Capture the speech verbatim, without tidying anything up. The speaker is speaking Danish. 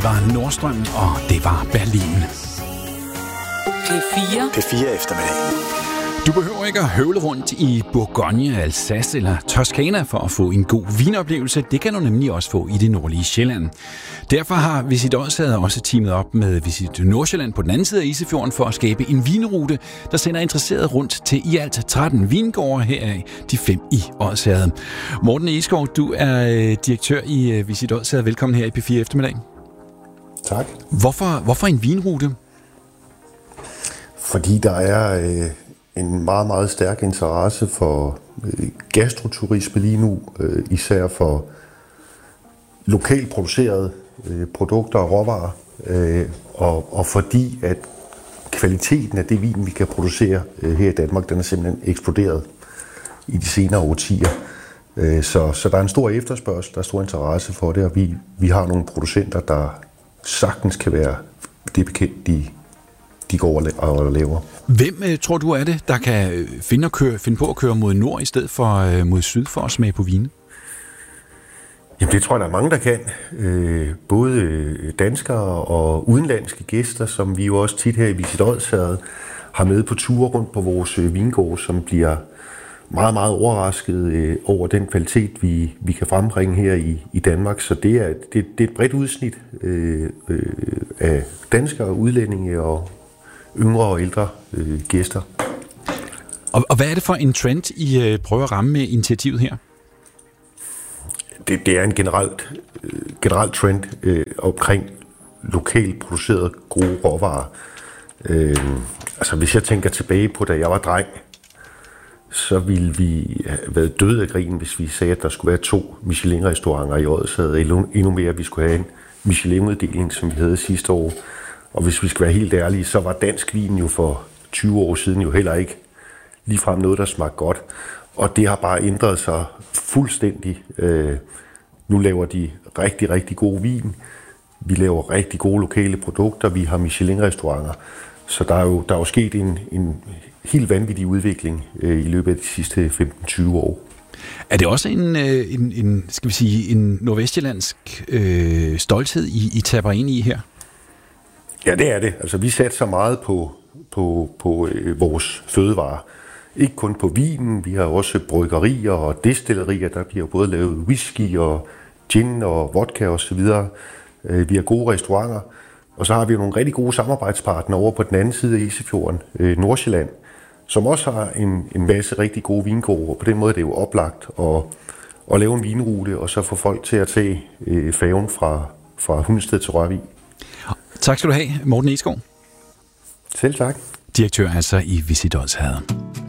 Det var Nordstrøm, og det var Berlin. P fire. P fire eftermiddag. Du behøver ikke at høvle rundt i Bourgogne, Alsace eller Toscana for at få en god vinoplevelse. Det kan du nemlig også få i det nordlige Sjælland. Derfor har Visit Odsherred også teamet op med Visit Nordsjælland på den anden side af Isefjorden for at skabe en vinrute, der sender interesserede rundt til i alt tretten vingårde, heraf de fem i Odsherred. Morten Egeskov, du er direktør i Visit Odsherred. Velkommen her i P fire eftermiddag. Tak. Hvorfor, hvorfor en vinrute? Fordi der er øh, en meget, meget stærk interesse for øh, gastroturisme lige nu, øh, især for lokalt producerede øh, produkter og råvarer, øh, og, og fordi at kvaliteten af det vin, vi kan producere øh, her i Danmark, den er simpelthen eksploderet i de senere årtier. Øh, så, så der er en stor efterspørgsel, der er stor interesse for det, og vi, vi har nogle producenter, der sagtens kan være det bekendt, de de går og laver. Hvem øh, tror du er det, der kan finde, at køre, finde på at køre mod nord i stedet for øh, mod syd for at smage på vine? Jamen det tror jeg, der er mange, der kan. Øh, både danskere og udenlandske gæster, som vi jo også tit her i Visit Odsherred har med på ture rundt på vores øh, vingård, som bliver meget, meget overrasket øh, over den kvalitet, vi, vi kan frembringe her i, i Danmark. Så det er, det, det er et bredt udsnit øh, øh, af danskere, udlændinge og yngre og ældre øh, gæster. Og, og hvad er det for en trend, I øh, prøver at ramme med initiativet her? Det, det er en generelt, øh, generelt trend øh, omkring lokalt producerede gode råvarer. Øh, altså hvis jeg tænker tilbage på, da jeg var dreng, så ville vi have været døde af grin, hvis vi sagde, at der skulle være to Michelin-restauranter i Odsherred, eller endnu mere, at vi skulle have en Michelin-uddeling, som vi havde sidste år. Og hvis vi skal være helt ærlige, så var dansk vin jo for tyve år siden jo heller ikke ligefrem noget, der smagte godt. Og det har bare ændret sig fuldstændig. Øh, nu laver de rigtig, rigtig god vin. Vi laver rigtig gode lokale produkter. Vi har Michelin-restauranter. Så der er jo, der er jo sket en, en helt vanvittig udvikling øh, i løbet af de sidste femten til tyve år. Er det også en, en, en skal vi sige, en nordvestjyllandsk øh, stolthed, I, I tapper ind i her? Ja, det er det. Altså, vi satser meget på, på, på øh, vores fødevarer. Ikke kun på vinen, vi har også bryggerier og destillerier. Der bliver både lavet whisky og gin og vodka osv. Øh, vi har gode restauranter. Og så har vi nogle rigtig gode samarbejdspartnere over på den anden side af Isefjorden, øh, Nordsjælland, som også har en, en masse rigtig gode vingårde. På den måde er det jo oplagt at, at lave en vinrute, og så få folk til at tage øh, færgen fra, fra Hundested til Rørvig. Tak skal du have, Morten Egeskov. Selv tak. Direktør altså i Visit Odsherred.